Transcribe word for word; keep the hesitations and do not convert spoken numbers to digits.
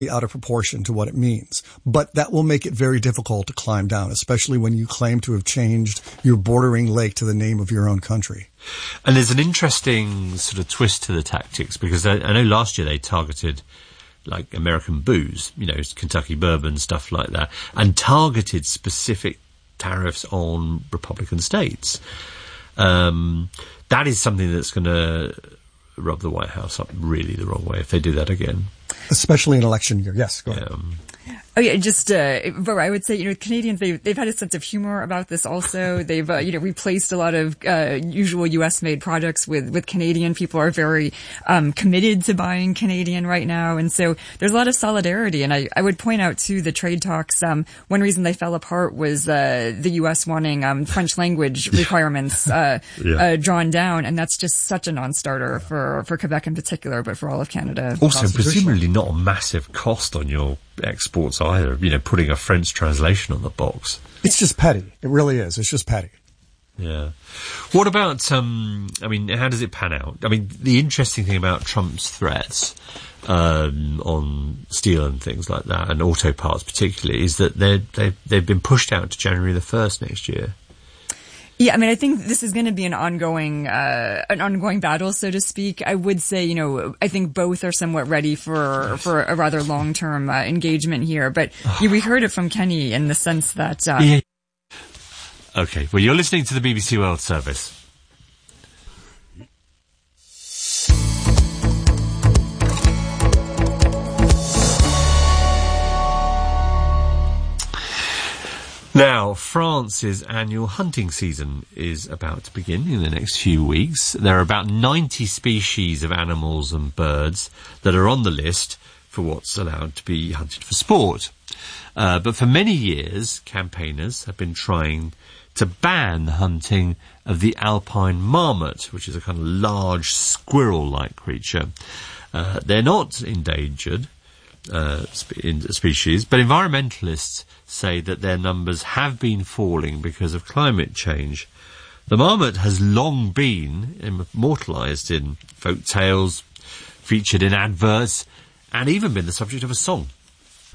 out of proportion to what it means. But that will make it very difficult to climb down, especially when you claim to have changed your bordering lake to the name of your own country. And there's an interesting sort of twist to the tactics, because I, I know last year they targeted like American booze, you know, Kentucky bourbon, stuff like that, and targeted specific tariffs on Republican states. Um, that is something that's going to rub the White House up really the wrong way if they do that again. Especially in election year. Yes, go ahead. Um, Oh yeah, just, uh, I would say, you know, Canadians, they've, they've had a sense of humor about this also. They've, uh, you know, replaced a lot of, uh, usual U S made products with, with Canadian. People are very, um, committed to buying Canadian right now. And so there's a lot of solidarity. And I, I would point out too, the trade talks, um, one reason they fell apart was, uh, the U S wanting, um, French language requirements, uh, yeah. uh, drawn down. And that's just such a non-starter for, for Quebec in particular, but for all of Canada. Also, presumably not a massive cost on your exports either, you know, putting a French translation on the box. It's just petty. It really is. It's just petty. Yeah. What about, um, I mean, how does it pan out? I mean, the interesting thing about Trump's threats um, on steel and things like that, and auto parts particularly, is that they're, they've, they've been pushed out to January the first next year. Yeah, I mean, I think this is going to be an ongoing, uh, an ongoing battle, so to speak. I would say, you know, I think both are somewhat ready for, for a rather long-term, uh, engagement here. But yeah, we heard it from Kenny in the sense that, uh, yeah. Okay, well, you're listening to the B B C World Service. Now, France's annual hunting season is about to begin in the next few weeks. There are about ninety species of animals and birds that are on the list for what's allowed to be hunted for sport. Uh, but for many years, campaigners have been trying to ban hunting of the alpine marmot, which is a kind of large squirrel-like creature. Uh, they're not endangered uh, spe- in species, but environmentalists say that their numbers have been falling because of climate change. The marmot has long been immortalised in folk tales, featured in adverts, and even been the subject of a song.